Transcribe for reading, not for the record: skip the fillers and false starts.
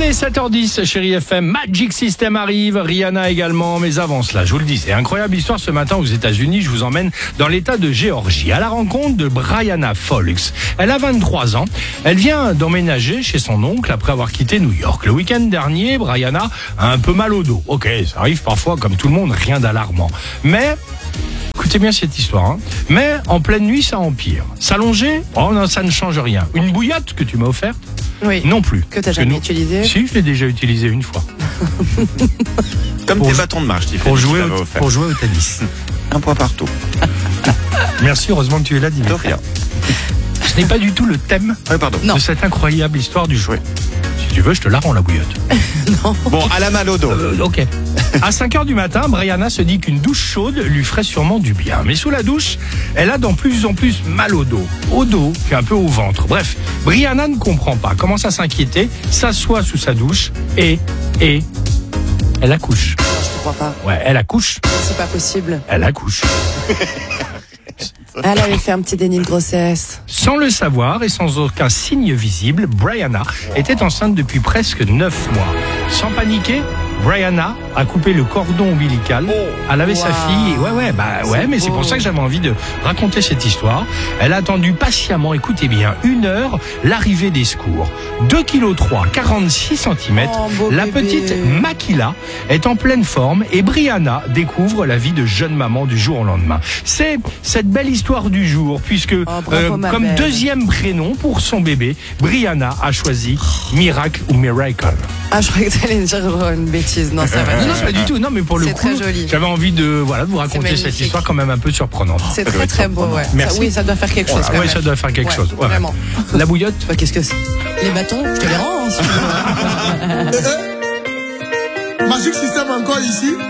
Allez, 7h10, chérie FM, Magic System arrive, Rihanna également, mais avant cela, je vous le disais, incroyable histoire ce matin aux États-Unis, je vous emmène dans l'état de Géorgie, à la rencontre de Brianna Folks. Elle a 23 ans, elle vient d'emménager chez son oncle après avoir quitté New York. Le week-end dernier, Brianna a un peu mal au dos. Ok, ça arrive parfois comme tout le monde, rien d'alarmant. Mais... écoutez bien cette histoire, hein. Mais en pleine nuit, ça empire. S'allonger, oh non, ça ne change rien. Une bouillotte que tu m'as offerte, Oui. non plus. Que t'as jamais utilisé. Si, je l'ai déjà utilisé une fois. Comme Pour tes jou- bâtons de marche, Pour jouer au tennis. Un point partout. Merci, heureusement que tu es là, De Dimitri. rien. Ce n'est pas du tout le thème Oui, pardon. Non. de cette incroyable histoire du jouet. Si tu veux, je te la rends, la bouillotte. Bon, à la mal au dos. Ok. À 5h du matin, Brianna se dit qu'une douche chaude lui ferait sûrement du bien. Mais sous la douche, elle a de plus en plus mal au dos. Au dos, puis un peu au ventre. Bref, Brianna ne comprend pas, commence à s'inquiéter, s'assoit sous sa douche et elle accouche. Je comprends pas. Ouais, elle accouche. C'est pas possible. Elle accouche. Elle avait fait un petit déni de grossesse. Sans le savoir et sans aucun signe visible, Brianna était enceinte depuis presque 9 mois. Sans paniquer, Brianna a coupé le cordon ombilical. Elle avait sa Wow. fille. Ouais, mais c'est beau. pour ça que j'avais envie de raconter cette histoire. Elle a attendu patiemment, écoutez bien, 1 heure, l'arrivée des secours. 2,3 kg, 46 cm. Oh, beau La bébé. petite Makila est en pleine forme et Brianna découvre la vie de jeune maman du jour au lendemain. C'est cette belle histoire du jour puisque bravo, ma comme belle. deuxième prénom pour son bébé, Brianna a choisi Miracle ou Miracle. Ah, je croyais que t'allais dire une bêtise. Non, ça va. Non, c'est pas du tout. Non, mais pour le C'est coup, très joli. j'avais envie de vous raconter cette magnifique. histoire quand même un peu surprenante. C'est très très beau, ouais. Merci. Oui, ça doit faire quelque chose. Voilà, quand ouais, même. ça doit faire quelque Ouais, chose. Ouais. Vraiment. La bouillotte. Bah, qu'est-ce que c'est? Les bâtons, je te les rends. Hein, si tu veux. Magic System encore ici.